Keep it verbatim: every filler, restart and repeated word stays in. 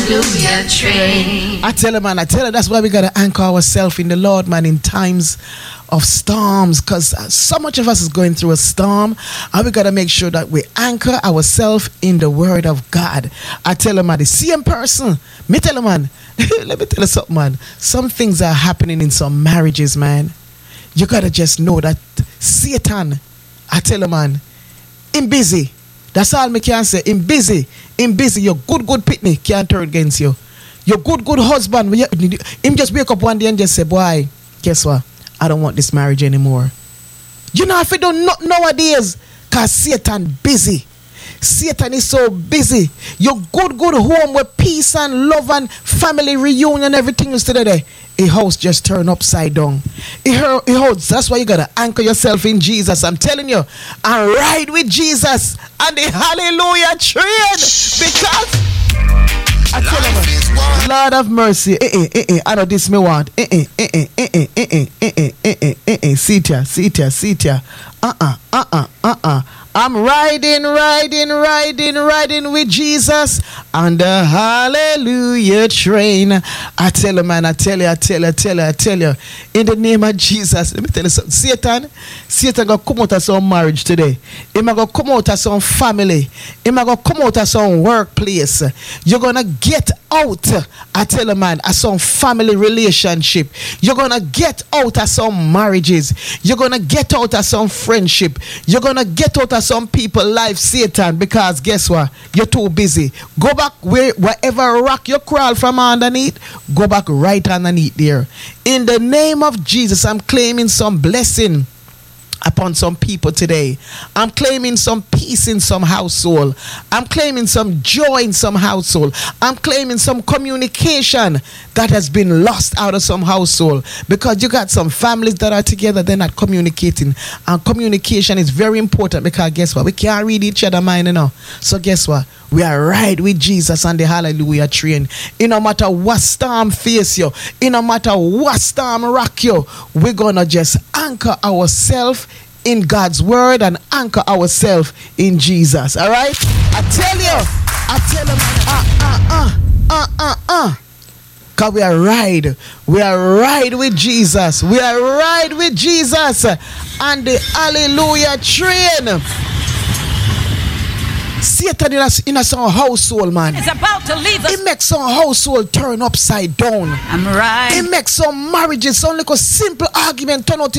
hallelujah train. I tell you, man, I tell you, that's why we gotta anchor ourselves in the Lord, man, in times of storms, because so much of us is going through a storm, and we gotta make sure that we anchor ourselves in the Word of God. I tell you, man, the same person, me tell you, man, let me tell you something, man. Some things are happening in some marriages, man. You gotta just know that Satan, I tell you, man, him busy. That's all me can say. Him busy. Him busy. Your good, good pitney can't turn against you. Your good, good husband, him just wake up one day and just say, boy, guess what? I don't want this marriage anymore. You know, if you don't know nowadays, because Satan busy. Satan is so busy. Your good, good home with peace and love and family reunion, everything is still there. A house just turned upside down. A house, that's why you gotta anchor yourself in Jesus. I'm telling you, and ride with Jesus and the hallelujah train. Because I tell you, Lord of mercy, eh, eh, eh, eh, I know this me want. Eh, eh, eh, eh, eh, eh, eh, eh, eh, eh, eh, eh, eh, eh, sit here, sit here, sit here. Uh-uh, uh-uh, uh-uh. I'm riding, riding, riding, riding with Jesus on the hallelujah train. I tell you, man, I tell you, I tell you, I tell you, I tell you. In the name of Jesus, let me tell you something. Satan, Satan gonna come out of some marriage today. He gonna come out of some family. He gonna come out of some workplace. You're gonna get out, I tell you, man, of some family relationship. You're gonna get out of some marriages. You're gonna get out of some friendship. You're gonna get out of some people life, Satan, because guess what? You're too busy. Go back where wherever rock you crawl from underneath, go back right underneath there. In the name of Jesus, I'm claiming some blessing upon some people today. I'm claiming some peace in some household. I'm claiming some joy in some household. I'm claiming some communication that has been lost out of some household, because you got some families that are together, they're not communicating, and communication is very important, because guess what, we can't read each other mind, you know. So guess what, we are right with Jesus on the hallelujah train. In no matter what storm face you, in no matter what storm rock you, we're gonna just anchor ourselves in God's word and anchor ourselves in Jesus. All right, I tell you, I tell you, uh uh uh uh uh uh cause we are ride, we are ride with Jesus, we are ride with Jesus and the hallelujah train. Satan in a, in a some household, man. It's about to leave us. It makes some household turn upside down. I'm right. It makes some marriages, some little simple argument turn out